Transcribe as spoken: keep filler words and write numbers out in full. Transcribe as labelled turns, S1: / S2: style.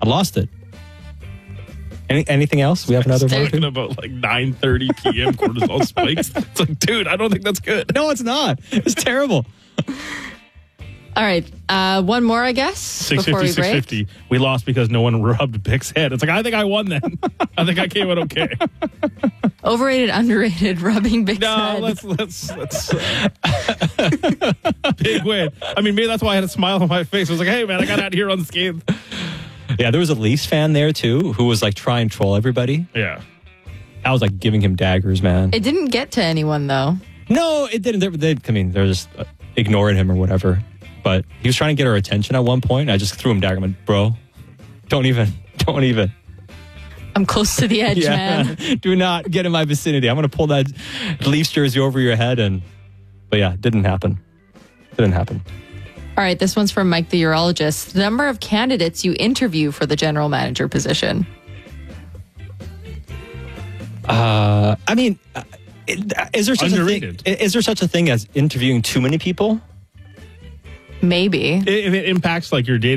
S1: I lost it. Any, anything else? We have another one.
S2: Talking about like nine thirty p.m. cortisol spikes. It's like, dude, I don't think that's good.
S1: No, it's not. It's terrible.
S3: All right. Uh, one more, I guess.
S2: six
S3: before
S2: fifty,
S3: we break.
S2: six fifty. We lost because no one rubbed Bic's head. It's like, I think I won then. I think I came out okay.
S3: Overrated, underrated, rubbing Bic's
S2: No,
S3: head.
S2: let's, let's, let's. Uh, big win. I mean, maybe that's why I had a smile on my face. I was like, hey, man, I got out here unscathed.
S1: Yeah, there was a Leafs fan there, too, who was like trying to troll everybody.
S2: Yeah.
S1: I was like giving him daggers, man.
S3: It didn't get to anyone, though.
S1: No, it didn't. They, they, I mean, they're just uh, ignoring him or whatever. But he was trying to get our attention at one point. I just threw him dagger. I'm like, bro, don't even, don't even.
S3: I'm close to the edge,
S1: Yeah,
S3: man.
S1: do not get in my vicinity. I'm going to pull that Leafs jersey over your head. And, but yeah, didn't happen. Didn't happen.
S3: All right, this one's from Mike the urologist. The number of candidates you interview for the general manager position.
S1: Uh, I mean, uh, is there such
S2: Underrated.
S1: a thing? Is there such a thing as interviewing too many people?
S3: Maybe.
S2: If it impacts like your day